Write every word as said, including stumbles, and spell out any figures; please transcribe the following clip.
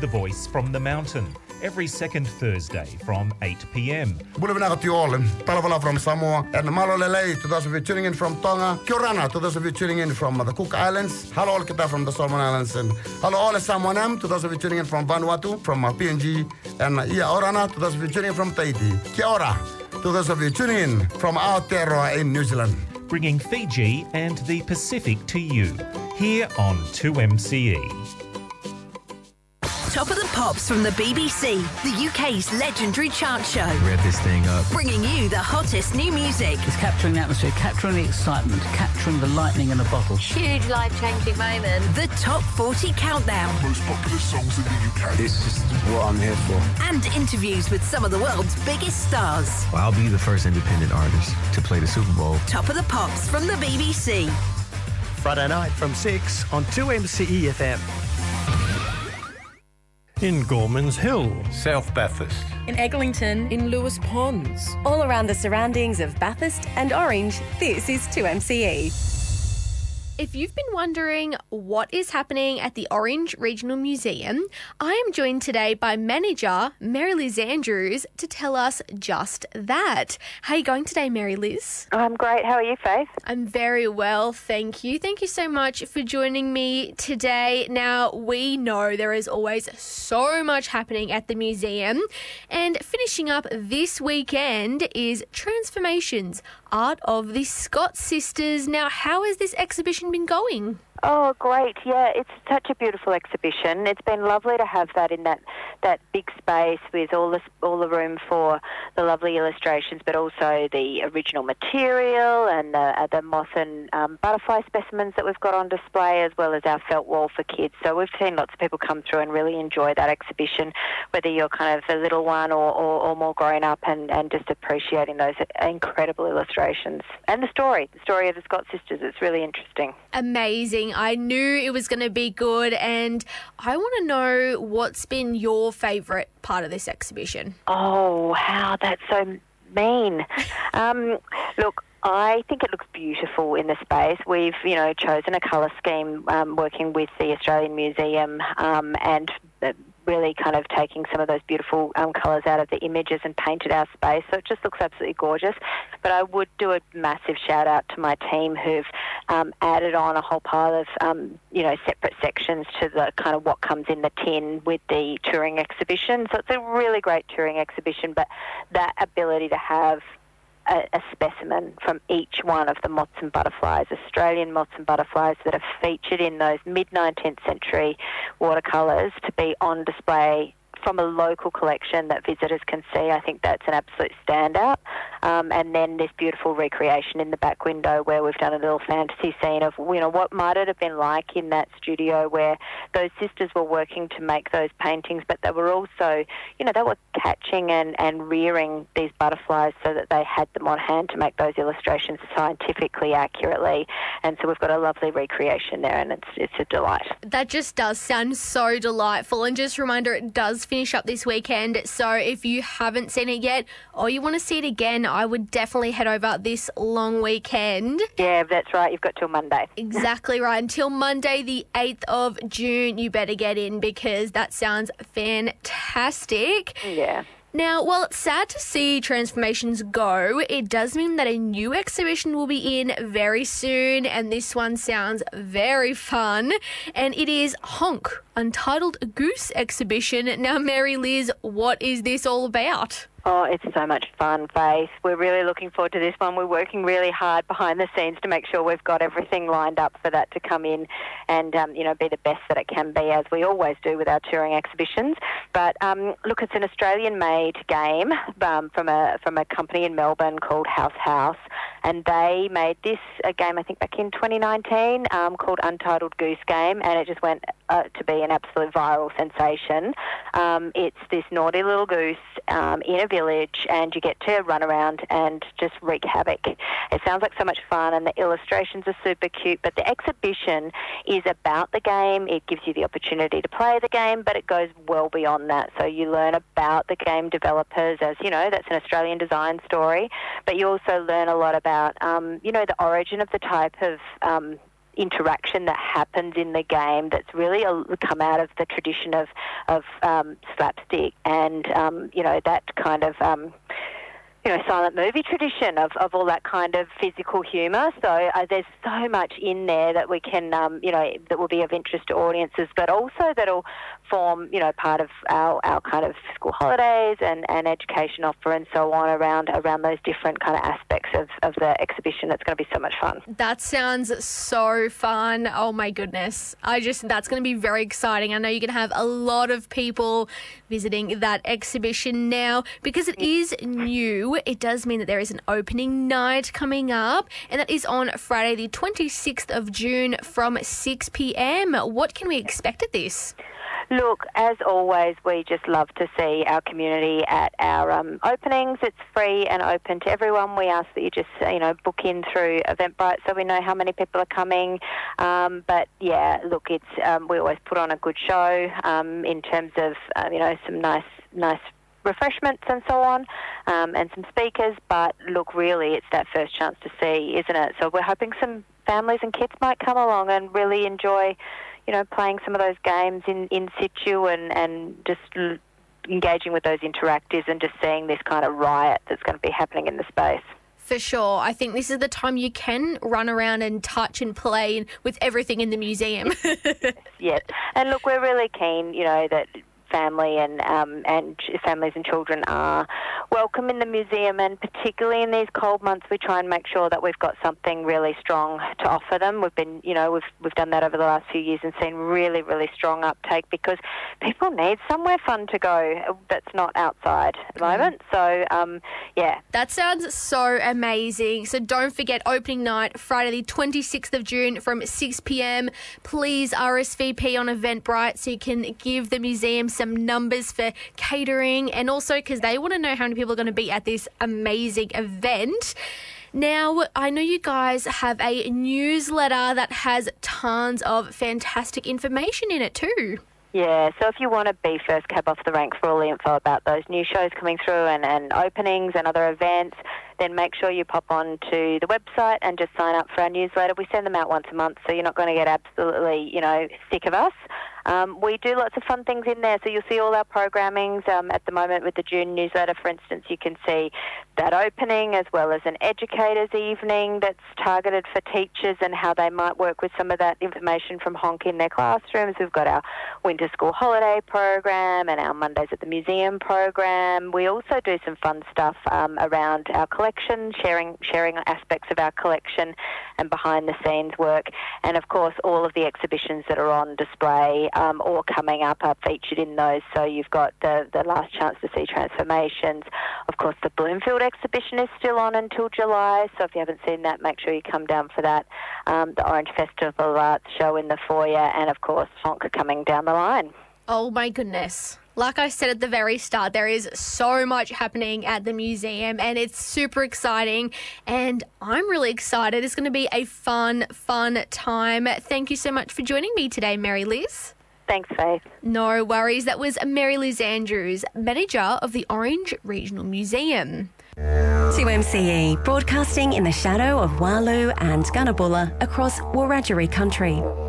The Voice from the Mountain every second Thursday from eight p.m. Bulevinaga Tiolen, Talavala from Samoa, and Malolele to those of you tuning in from Tonga, Kia ora to those of you tuning in from the Cook Islands, hello all kita from the Solomon Islands, and hello all Samoanam to those of you tuning in from Vanuatu, from uh, P N G, and uh, Ia Orana to those of you tuning in from Tahiti. Kia ora to those of you tuning in from Aotearoa in New Zealand. Bringing Fiji and the Pacific to you, here on two M C E. Top of the Pops from the B B C, the U K's legendary chart show. Rev this thing up. Bringing you the hottest new music. It's capturing the atmosphere, capturing the excitement, capturing the lightning in a bottle. Huge life-changing moment. The Top forty Countdown. Most popular songs in the U K. This is what I'm here for. And interviews with some of the world's biggest stars. Well, I'll be the first independent artist to play the Super Bowl. Top of the Pops from the B B C. Friday night from six on two M C E F M. In Gormans Hill, South Bathurst, in Eglinton, in Lewis Ponds, all around the surroundings of Bathurst and Orange. This is two M C E. If you've been wondering what is happening at the Orange Regional Museum, I am joined today by manager Mary Liz Andrews to tell us just that. How are you going today, Mary Liz? I'm great. How are you, Faith? I'm very well, thank you. Thank you so much for joining me today. Now, we know there is always so much happening at the museum, and finishing up this weekend is Transformations, Art of the Scott Sisters. Now, how has this exhibition been going? Oh, great. Yeah, it's such a beautiful exhibition. It's been lovely to have that in that, that big space with all the, all the room for the lovely illustrations, but also the original material and the, uh, the moth and um, butterfly specimens that we've got on display, as well as our felt wall for kids. So we've seen lots of people come through and really enjoy that exhibition, whether you're kind of a little one or, or, or more grown up, and, and just appreciating those incredible illustrations. And the story, the story of the Scott Sisters. It's really interesting. Amazing. I knew it was going to be good, and I want to know what's been your favourite part of this exhibition. Oh, wow, that's so mean. um, look, I think it looks beautiful in the space. We've, you know, chosen a colour scheme um, working with the Australian Museum um, and uh, really kind of taking some of those beautiful um, colours out of the images and painted our space. So it just looks absolutely gorgeous. But I would do a massive shout out to my team who've um, added on a whole pile of, um, you know, separate sections to the kind of what comes in the tin with the touring exhibition. So it's a really great touring exhibition, but that ability to have A, a specimen from each one of the moths and butterflies, Australian moths and butterflies that are featured in those mid-nineteenth century watercolours, to be on display from a local collection that visitors can see. I think that's an absolute standout. Um, and then this beautiful recreation in the back window where we've done a little fantasy scene of, you know, what might it have been like in that studio where those sisters were working to make those paintings, but they were also, you know, they were catching and, and rearing these butterflies so that they had them on hand to make those illustrations scientifically accurately. And so we've got a lovely recreation there, and it's it's a delight. That just does sound so delightful. And just a reminder, it does finish up this weekend. So if you haven't seen it yet, or you want to see it again, I would definitely head over this long weekend. Yeah, that's right. You've got till Monday. Exactly right. Until Monday, the eighth of June, you better get in because that sounds fantastic. Yeah. Now, while it's sad to see Transformations go, it does mean that a new exhibition will be in very soon, and this one sounds very fun, and it is Honk, Untitled Goose Exhibition. Now, Mary Liz, what is this all about? Oh, it's so much fun, Faith. We're really looking forward to this one. We're working really hard behind the scenes to make sure we've got everything lined up for that to come in and, um, you know, be the best that it can be, as we always do with our touring exhibitions. But, um, look, it's an Australian-made game um, from a from a company in Melbourne called House House, and they made this a game, I think, back in twenty nineteen um, called Untitled Goose Game, and it just went uh, to be an absolute viral sensation. Um, it's this naughty little goose um, in a village, and you get to run around and just wreak havoc. It sounds like so much fun, and the illustrations are super cute, but the exhibition is about the game. It gives you the opportunity to play the game, but it goes well beyond that. So you learn about the game developers, as you know, that's an Australian design story, but you also learn a lot about, um, you know, the origin of the type of um, interaction that happens in the game that's really a, come out of the tradition of of um, slapstick and um, you know that kind of um, you know silent movie tradition of, of all that kind of physical humour. So uh, there's so much in there that we can um, you know that will be of interest to audiences, but also that'll form you know part of our, our kind of school holidays and, and education offer and so on around around those different kind of aspects of, of the exhibition. It's going to be so much fun. That sounds so fun. Oh my goodness. I just, that's going to be very exciting. I know you're going to have a lot of people visiting that exhibition now because it is new. It does mean that there is an opening night coming up, and that is on Friday the twenty-sixth of June from six p.m. What can we expect at this? Look, as always, we just love to see our community at our um, openings. It's free and open to everyone. We ask that you just, you know, book in through Eventbrite so we know how many people are coming. Um, but, yeah, look, it's um, we always put on a good show um, in terms of, uh, you know, some nice, nice refreshments and so on, um, and some speakers. But, look, really, it's that first chance to see, isn't it? So we're hoping some families and kids might come along and really enjoy you know, playing some of those games in, in situ and, and just l- engaging with those interactives and just seeing this kind of riot that's going to be happening in the space. For sure. I think this is the time you can run around and touch and play with everything in the museum. Yes. And look, we're really keen, you know, that family and um, and families and children are welcome in the museum, and particularly in these cold months we try and make sure that we've got something really strong to offer them. We've been, you know, we've we've done that over the last few years and seen really, really strong uptake because people need somewhere fun to go that's not outside at the moment. So, um, yeah. That sounds so amazing. So don't forget, opening night, Friday the twenty-sixth of June from six p.m. Please R S V P on Eventbrite so you can give the museum some numbers for catering, and also because they want to know how many people are going to be at this amazing event. Now, I know you guys have a newsletter that has tons of fantastic information in it too. Yeah, so if you want to be first cab off the rank for all the info about those new shows coming through and, and openings and other events, then make sure you pop on to the website and just sign up for our newsletter. We send them out once a month, so you're not going to get absolutely, you know, sick of us. Um, we do lots of fun things in there, so you'll see all our programmings. Um, at the moment with the June newsletter, for instance, you can see that opening as well as an educators evening that's targeted for teachers and how they might work with some of that information from Honk in their classrooms. We've got our winter school holiday program and our Mondays at the Museum program. We also do some fun stuff um, around our collection, sharing sharing aspects of our collection and behind the scenes work. And of course, all of the exhibitions that are on display um, or coming up are featured in those. So you've got the, the last chance to see transformations. Of course, the Bloomfield exhibition is still on until July. So if you haven't seen that, make sure you come down for that. Um, the Orange Festival of Arts show in the foyer, and of course, Honk coming down the line. Oh my goodness. Like I said at the very start, there is so much happening at the museum and it's super exciting, and I'm really excited. It's going to be a fun, fun time. Thank you so much for joining me today, Mary Liz. Thanks, Faith. No worries. That was Mary Liz Andrews, manager of the Orange Regional Museum. two M C E, broadcasting in the shadow of Walu and Gunnabulla across Wiradjuri country.